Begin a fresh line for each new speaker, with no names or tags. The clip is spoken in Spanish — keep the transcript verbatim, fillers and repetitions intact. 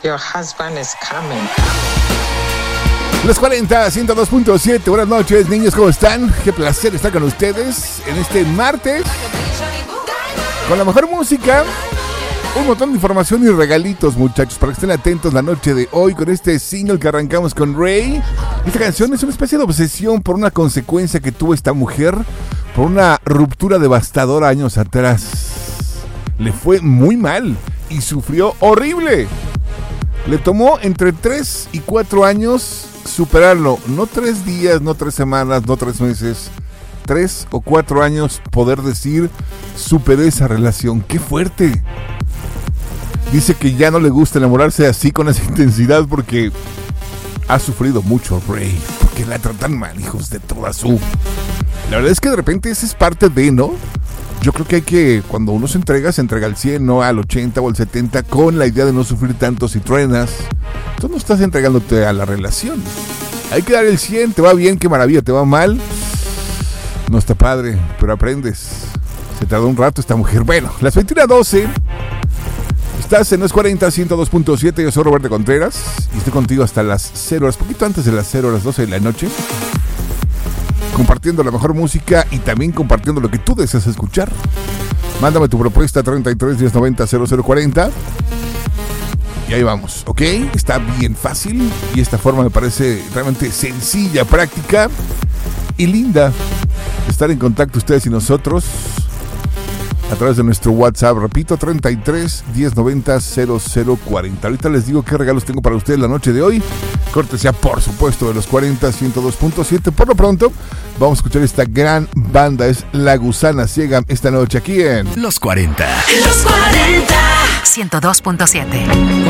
Your husband is coming.
Los cuarenta, ciento dos punto siete. Buenas noches, niños, ¿cómo están? Qué placer estar con ustedes en este martes con la mejor música, un montón de información y regalitos, muchachos, para que estén atentos la noche de hoy con este single que arrancamos con Ray. Esta canción es una especie de obsesión por una consecuencia que tuvo esta mujer, por una ruptura devastadora años atrás. Le fue muy mal y sufrió horrible. Le tomó entre tres y cuatro años superarlo. No tres días, no tres semanas, no tres meses. Tres o cuatro años poder decir, superé esa relación. ¡Qué fuerte! Dice que ya no le gusta enamorarse así con esa intensidad porque ha sufrido mucho Ray. Porque la tratan mal, hijos de toda su... La verdad es que de repente esa es parte de, ¿no? Yo creo que hay que, cuando uno se entrega, se entrega al cien, no al ochenta o al setenta, con la idea de no sufrir tanto si truenas. Tú no estás entregándote a la relación. Hay que dar el cien, te va bien, qué maravilla, te va mal. No está padre, pero aprendes. Se tardó un rato esta mujer. Bueno, las veintiuna doce. Estás en Los cuarenta, ciento dos punto siete. Yo soy Roberto Contreras y estoy contigo hasta las cero horas, poquito antes de las cero horas, doce de la noche. Compartiendo la mejor música y también compartiendo lo que tú deseas escuchar. Mándame tu propuesta treinta y tres, diez, noventa, cero cero cuarenta. Y ahí vamos, ¿ok? Está bien fácil y esta forma me parece realmente sencilla, práctica y linda. Estar en contacto ustedes y nosotros a través de nuestro WhatsApp, repito, treinta y tres, diez, noventa, cero cero cuarenta. Ahorita les digo qué regalos tengo para ustedes la noche de hoy. Cortesía, por supuesto, de Los cuarenta, ciento dos punto siete. Por lo pronto, vamos a escuchar esta gran banda. Es La Gusana Ciega esta noche aquí en
Los cuarenta.
Los cuarenta. ciento dos punto siete.